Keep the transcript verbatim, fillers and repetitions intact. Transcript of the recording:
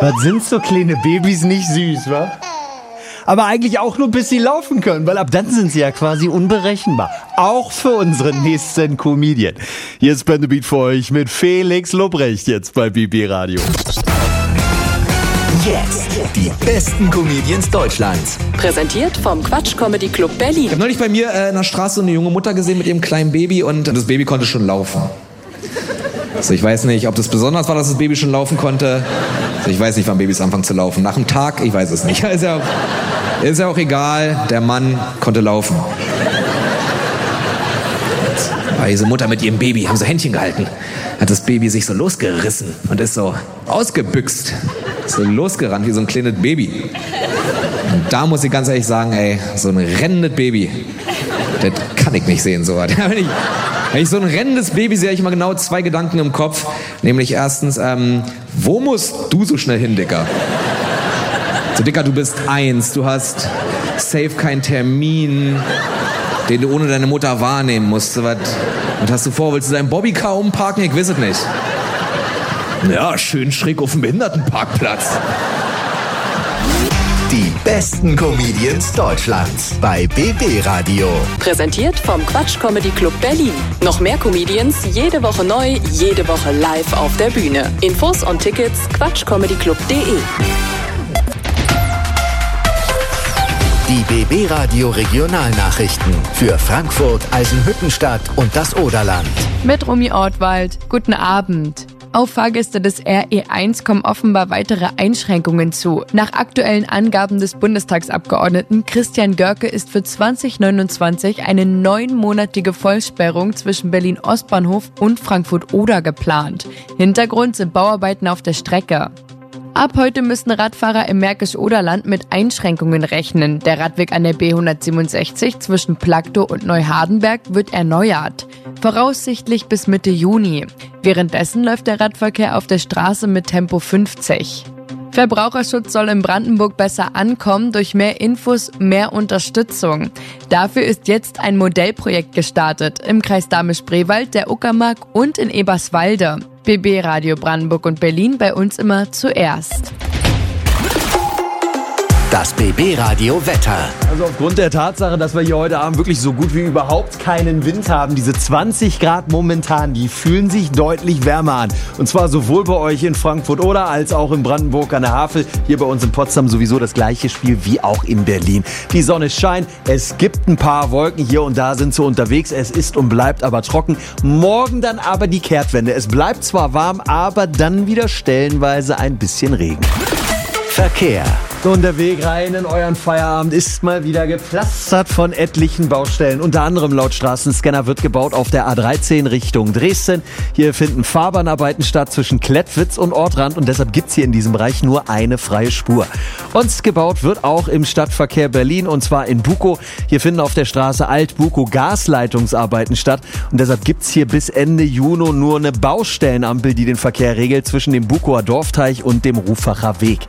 Was sind so kleine Babys nicht süß, wa? Aber eigentlich auch nur, bis sie laufen können, weil ab dann sind sie ja quasi unberechenbar. Auch für unseren nächsten Comedian. Hier ist Ben the Beat für euch mit Felix Lobrecht jetzt bei B B Radio. Jetzt die besten Comedians Deutschlands. Präsentiert vom Quatsch Comedy Club Berlin. Ich habe neulich bei mir äh, in der Straße eine junge Mutter gesehen mit ihrem kleinen Baby und das Baby konnte schon laufen. Also ich weiß nicht, ob das besonders war, dass das Baby schon laufen konnte. Also ich weiß nicht, wann Babys anfangen zu laufen. Nach dem Tag? Ich weiß es nicht. Ist ja auch, ist ja auch egal. Der Mann konnte laufen. Aber diese Mutter mit ihrem Baby haben so Händchen gehalten. Hat das Baby sich so losgerissen und ist so ausgebüxt. So losgerannt wie so ein kleines Baby. Und da muss ich ganz ehrlich sagen, ey, so ein rennendes Baby, das kann ich nicht sehen, so was. Wenn ich, wenn ich so ein rennendes Baby sehe, habe ich immer genau zwei Gedanken im Kopf. Nämlich erstens, ähm, wo musst du so schnell hin, Dicker? So, Dicker, du bist eins, du hast safe keinen Termin, den du ohne deine Mutter wahrnehmen musst. So was. Und hast du vor, willst du deinen Bobbycar umparken? Ich weiß es nicht. Ja, schön schräg auf dem Behindertenparkplatz. Die besten Comedians Deutschlands bei B B Radio. Präsentiert vom Quatsch Comedy Club Berlin. Noch mehr Comedians, jede Woche neu, jede Woche live auf der Bühne. Infos und Tickets quatschcomedyclub punkt de. Die B B Radio Regionalnachrichten für Frankfurt, Eisenhüttenstadt und das Oderland. Mit Romy Ortwald. Guten Abend. Auf Fahrgäste des R E eins kommen offenbar weitere Einschränkungen zu. Nach aktuellen Angaben des Bundestagsabgeordneten Christian Görke ist für zwanzig neunundzwanzig eine neunmonatige Vollsperrung zwischen Berlin-Ostbahnhof und Frankfurt-Oder geplant. Hintergrund sind Bauarbeiten auf der Strecke. Ab heute müssen Radfahrer im Märkisch-Oderland mit Einschränkungen rechnen. Der Radweg an der B hundertsiebenundsechzig zwischen Plagtow und Neuhardenberg wird erneuert. Voraussichtlich bis Mitte Juni. Währenddessen läuft der Radverkehr auf der Straße mit Tempo fünfzig. Verbraucherschutz soll in Brandenburg besser ankommen durch mehr Infos, mehr Unterstützung. Dafür ist jetzt ein Modellprojekt gestartet im Kreis Dahme-Spreewald, der Uckermark und in Eberswalde. B B Radio Brandenburg und Berlin bei uns immer zuerst. Das B B Radio Wetter. Also aufgrund der Tatsache, dass wir hier heute Abend wirklich so gut wie überhaupt keinen Wind haben, diese zwanzig Grad momentan, die fühlen sich deutlich wärmer an. Und zwar sowohl bei euch in Frankfurt oder als auch in Brandenburg an der Havel. Hier bei uns in Potsdam sowieso das gleiche Spiel wie auch in Berlin. Die Sonne scheint, es gibt ein paar Wolken hier und da sind so unterwegs. Es ist und bleibt aber trocken. Morgen dann aber die Kehrtwende. Es bleibt zwar warm, aber dann wieder stellenweise ein bisschen Regen. Verkehr. Und der Weg rein in euren Feierabend ist mal wieder gepflastert von etlichen Baustellen. Unter anderem laut Straßenscanner wird gebaut auf der A dreizehn Richtung Dresden. Hier finden Fahrbahnarbeiten statt zwischen Klettwitz und Ortrand und deshalb gibt's hier in diesem Bereich nur eine freie Spur. Und gebaut wird auch im Stadtverkehr Berlin und zwar in Bukow. Hier finden auf der Straße Alt-Bukow Gasleitungsarbeiten statt und deshalb gibt's hier bis Ende Juni nur eine Baustellenampel, die den Verkehr regelt zwischen dem Bukower Dorfteich und dem Rufacher Weg.